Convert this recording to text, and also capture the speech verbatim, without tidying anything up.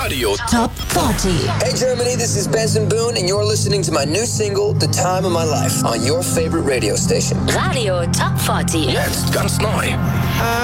Radio Top forty. Hey Germany, this is Benson Boone and you're listening to my new single, The Time of My Life, on your favorite radio station. Radio Top forty. Jetzt ganz neu.